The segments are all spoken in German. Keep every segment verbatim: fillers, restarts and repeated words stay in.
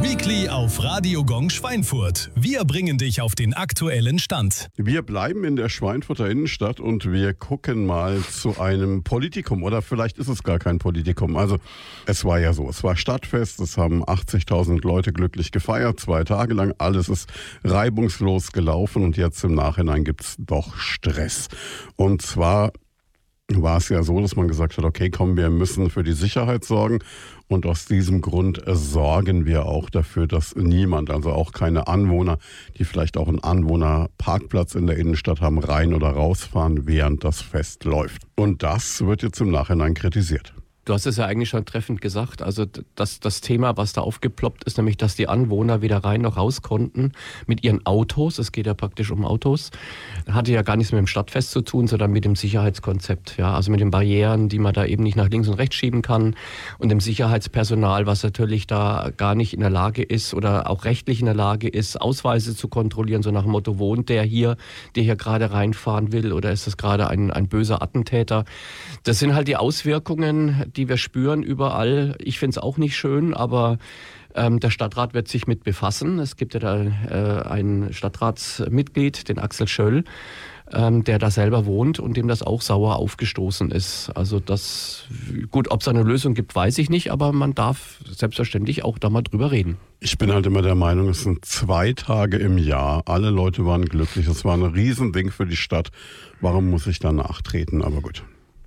Weekly auf Radio Gong Schweinfurt. Wir bringen dich auf den aktuellen Stand. Wir bleiben in der Schweinfurter Innenstadt und wir gucken mal zu einem Politikum. Oder vielleicht ist es gar kein Politikum. Also es war ja so, es war Stadtfest, es haben achtzigtausend Leute glücklich gefeiert, zwei Tage lang. Alles ist reibungslos gelaufen und jetzt im Nachhinein gibt es doch Stress. Und zwar war es ja so, dass man gesagt hat, okay, komm, wir müssen für die Sicherheit sorgen. Und aus diesem Grund sorgen wir auch dafür, dass niemand, also auch keine Anwohner, die vielleicht auch einen Anwohnerparkplatz in der Innenstadt haben, rein oder rausfahren, während das Fest läuft. Und das wird jetzt im Nachhinein kritisiert. Du hast es ja eigentlich schon treffend gesagt. Also das, das Thema, was da aufgeploppt ist, nämlich, dass die Anwohner weder rein noch raus konnten mit ihren Autos. Es geht ja praktisch um Autos. Hatte ja gar nichts mit dem Stadtfest zu tun, sondern mit dem Sicherheitskonzept. Ja, also mit den Barrieren, die man da eben nicht nach links und rechts schieben kann. Und dem Sicherheitspersonal, was natürlich da gar nicht in der Lage ist oder auch rechtlich in der Lage ist, Ausweise zu kontrollieren. So nach dem Motto, wohnt der hier, der hier gerade reinfahren will, oder ist das gerade ein, ein böser Attentäter? Das sind halt die Auswirkungen, die wir spüren überall. Ich finde es auch nicht schön, aber ähm, der Stadtrat wird sich mit befassen. Es gibt ja da äh, ein Stadtratsmitglied, den Axel Schöll, ähm, der da selber wohnt und dem das auch sauer aufgestoßen ist. Also das, gut, ob es eine Lösung gibt, weiß ich nicht, aber man darf selbstverständlich auch da mal drüber reden. Ich bin halt immer der Meinung, es sind zwei Tage im Jahr. Alle Leute waren glücklich. Es war ein Riesending für die Stadt. Warum muss ich da nachtreten? Aber gut.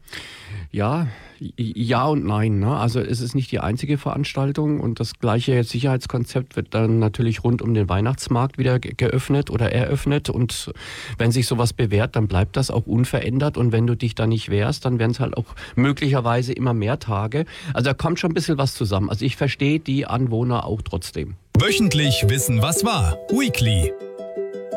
Ja, ja und nein. Ne? Also es ist nicht die einzige Veranstaltung und das gleiche Sicherheitskonzept wird dann natürlich rund um den Weihnachtsmarkt wieder ge- geöffnet oder eröffnet, und wenn sich sowas bewährt, dann bleibt das auch unverändert, und wenn du dich da nicht wehrst, dann werden es halt auch möglicherweise immer mehr Tage. Also da kommt schon ein bisschen was zusammen. Also ich verstehe die Anwohner auch trotzdem. Wöchentlich wissen, was war. Weekly.